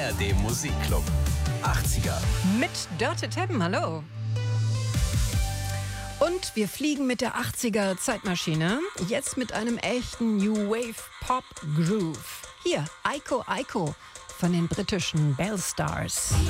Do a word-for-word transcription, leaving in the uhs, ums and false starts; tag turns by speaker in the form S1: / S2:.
S1: R D Musikclub. achtziger.
S2: Mit Dörte Teppen, hallo. Und wir fliegen mit der achtziger Zeitmaschine. Jetzt mit einem echten New Wave Pop Groove. Hier, Aiko Aiko von den britischen Bell Stars.